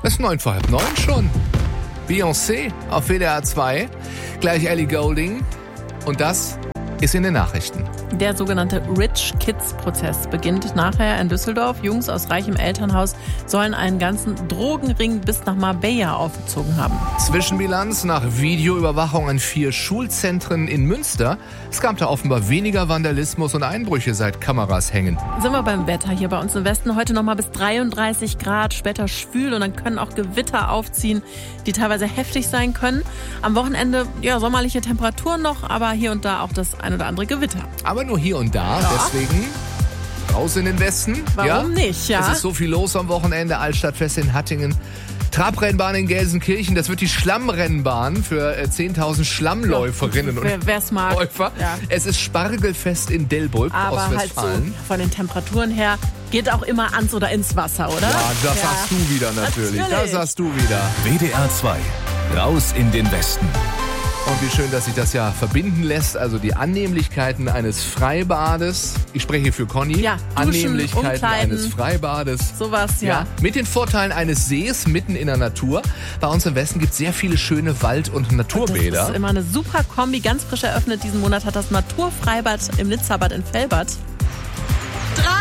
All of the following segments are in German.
Es ist 8:45 schon. Beyoncé auf WDR 2. Gleich Ellie Goulding. Und das ist in den Nachrichten. Der sogenannte Rich Kids Prozess beginnt nachher in Düsseldorf. Jungs aus reichem Elternhaus sollen einen ganzen Drogenring bis nach Marbella aufgezogen haben. Zwischenbilanz nach Videoüberwachung an 4 Schulzentren in Münster. Es gab da offenbar weniger Vandalismus und Einbrüche, seit Kameras hängen. Sind wir beim Wetter hier bei uns im Westen. Heute nochmal bis 33 Grad, später schwül und dann können auch Gewitter aufziehen, die teilweise heftig sein können. Am Wochenende sommerliche Temperaturen noch, aber hier und da auch das ein oder andere Gewitter. Aber nur hier und da, deswegen raus in den Westen. Warum nicht, ja? Es ist so viel los am Wochenende. Altstadtfest in Hattingen, Trabrennbahn in Gelsenkirchen. Das wird die Schlammrennbahn für 10.000 Schlammläuferinnen und wer's mag. Läufer. Ja. Es ist Spargelfest in Delbrück, aber Ostwestfalen. Halt so von den Temperaturen her geht auch immer ans oder ins Wasser, oder? Ja, das sagst du wieder natürlich. Das sagst du wieder. WDR 2. Raus in den Westen. Und wie schön, dass sich das ja verbinden lässt. Also die Annehmlichkeiten eines Freibades. Ich spreche für Conny. Ja, duschen, Annehmlichkeiten umkleiden. eines Freibades. Sowas, ja. Mit den Vorteilen eines Sees mitten in der Natur. Bei uns im Westen gibt es sehr viele schöne Wald- und Naturbäder. Das ist immer eine super Kombi. Ganz frisch eröffnet diesen Monat hat das Naturfreibad im Nitzabad in Velbert. 3, 2,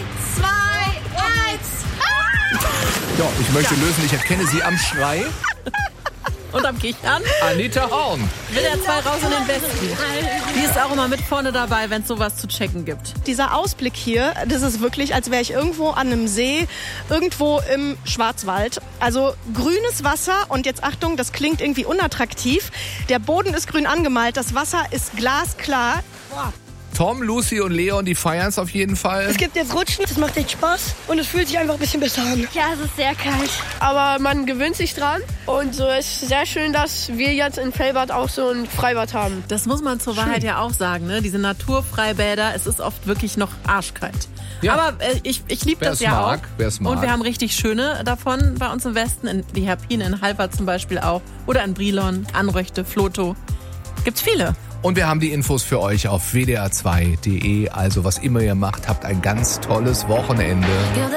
1. Ja, ich möchte lösen. Ich erkenne sie am Schrei. Und am Kichern. Anita Horn. WDR 2 raus in den Westen. Die ist auch immer mit vorne dabei, wenn es sowas zu checken gibt. Dieser Ausblick hier, das ist wirklich, als wäre ich irgendwo an einem See, irgendwo im Schwarzwald. Also grünes Wasser und jetzt Achtung, das klingt irgendwie unattraktiv. Der Boden ist grün angemalt, das Wasser ist glasklar. Boah. Tom, Lucy und Leon, die feiern es auf jeden Fall. Es gibt jetzt Rutschen, das macht echt Spaß und es fühlt sich einfach ein bisschen besser an. Ja, es ist sehr kalt. Aber man gewöhnt sich dran und so ist sehr schön, dass wir jetzt in Velbert auch so ein Freibad haben. Das muss man zur Wahrheit ja auch sagen, ne? Diese Naturfreibäder, es ist oft wirklich noch arschkalt. Ja. Aber ich liebe das ja auch. Wer's mag. Und wir haben richtig schöne davon bei uns im Westen, in die Herpine in Halvert zum Beispiel auch. Oder in Brilon, Anröchte, Floto. Gibt's viele. Und wir haben die Infos für euch auf wdr2.de. Also was immer ihr macht, habt ein ganz tolles Wochenende.